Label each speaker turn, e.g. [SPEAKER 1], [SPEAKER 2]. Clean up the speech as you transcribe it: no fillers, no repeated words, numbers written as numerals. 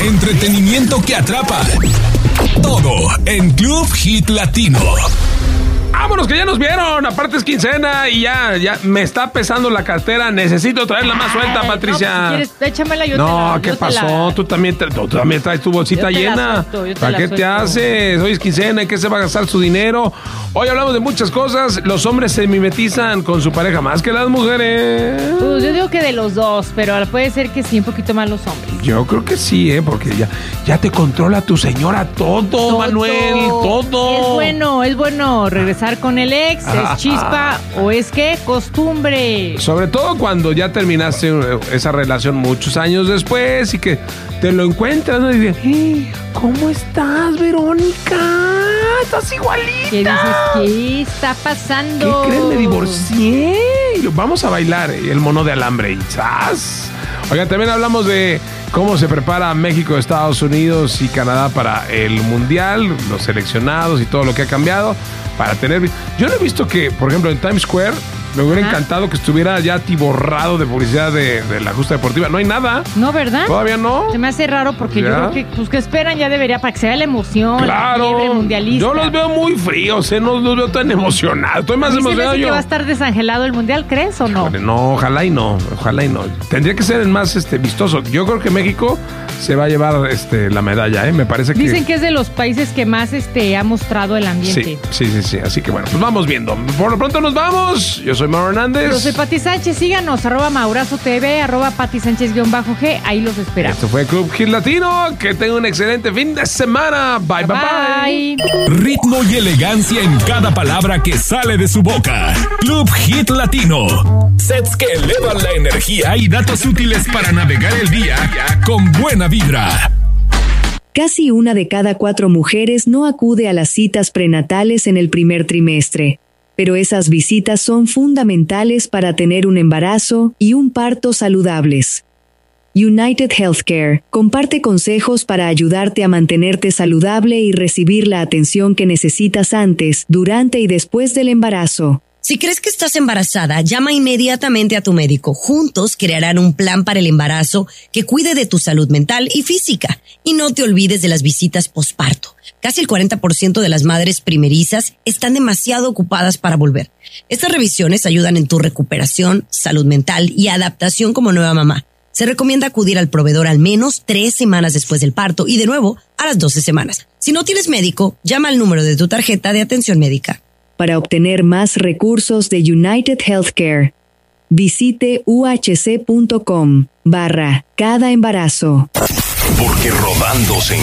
[SPEAKER 1] Entretenimiento que atrapa. Todo en Club Hit Latino.
[SPEAKER 2] Vámonos, que ya nos vieron. Aparte es quincena y ya me está pesando la cartera. Necesito traerla más suelta, Patricia.
[SPEAKER 3] No, si quieres, échamela, yo
[SPEAKER 2] No,
[SPEAKER 3] te la...
[SPEAKER 2] ¿qué pasó? Tú también traes tu bolsita llena. ¿Para qué te haces? Hoy es quincena, ¿en qué se va a gastar su dinero? Hoy hablamos de muchas cosas. Los hombres se mimetizan con su pareja más que las mujeres.
[SPEAKER 3] Pues yo digo que de los dos, pero puede ser que sí, un poquito más los hombres.
[SPEAKER 2] Yo creo que sí, porque ya te controla tu señora todo, Manuel, todo.
[SPEAKER 3] Es bueno regresar con el ex, es chispa o es que costumbre.
[SPEAKER 2] Sobre todo cuando ya terminaste esa relación muchos años después y que te lo encuentras, ¿no? Y dices, ¿cómo estás, Verónica? Estás igualita.
[SPEAKER 3] ¿Qué dices? ¿Qué está pasando?
[SPEAKER 2] ¿Qué crees? Me divorcié. Vamos a bailar el mono de alambre y ¡zas! Oigan, también hablamos de cómo se prepara México, Estados Unidos y Canadá para el Mundial, los seleccionados y todo lo que ha cambiado para tener... Yo no he visto que, por ejemplo, en Times Square me hubiera encantado que estuviera ya atiborrado de publicidad de la justa deportiva. No hay nada.
[SPEAKER 3] No, ¿verdad?
[SPEAKER 2] Todavía no.
[SPEAKER 3] Se me hace raro porque yo creo que, pues, que esperan ya debería para que se vea la emoción,
[SPEAKER 2] claro,
[SPEAKER 3] la fiebre mundialista.
[SPEAKER 2] Yo los veo muy fríos, no los veo tan emocionados. Estoy más emocionado
[SPEAKER 3] yo.
[SPEAKER 2] Que
[SPEAKER 3] va a estar desangelado el Mundial, ¿crees o no?
[SPEAKER 2] No, ojalá y no. Tendría que ser el más vistoso. Yo creo que México se va a llevar la medalla, me parece que...
[SPEAKER 3] Dicen que es de los países que más ha mostrado el ambiente.
[SPEAKER 2] Sí. Así que bueno, pues vamos viendo. Por lo pronto nos vamos. Yo soy Mauro Hernández.
[SPEAKER 3] Yo soy Pati Sánchez. Síganos, @MaurazoTV, @Pati Sánchez_G. Ahí los esperamos.
[SPEAKER 2] Esto fue Club Hit Latino. Que tengan un excelente fin de semana. Bye.
[SPEAKER 1] Ritmo y elegancia en cada palabra que sale de su boca. Club Hit Latino. Sets que elevan la energía y datos útiles para navegar el día con buena vibra.
[SPEAKER 4] Casi 1 de cada 4 mujeres no acude a las citas prenatales en el primer trimestre, pero esas visitas son fundamentales para tener un embarazo y un parto saludables. United Healthcare comparte consejos para ayudarte a mantenerte saludable y recibir la atención que necesitas antes, durante y después del embarazo.
[SPEAKER 5] Si crees que estás embarazada, llama inmediatamente a tu médico. Juntos crearán un plan para el embarazo que cuide de tu salud mental y física. Y no te olvides de las visitas posparto. Casi el 40% de las madres primerizas están demasiado ocupadas para volver. Estas revisiones ayudan en tu recuperación, salud mental y adaptación como nueva mamá. Se recomienda acudir al proveedor al menos 3 semanas después del parto y de nuevo a las 12 semanas. Si no tienes médico, llama al número de tu tarjeta de atención médica.
[SPEAKER 4] Para obtener más recursos de United Healthcare, visite uhc.com/cada embarazo.
[SPEAKER 1] Porque rodando se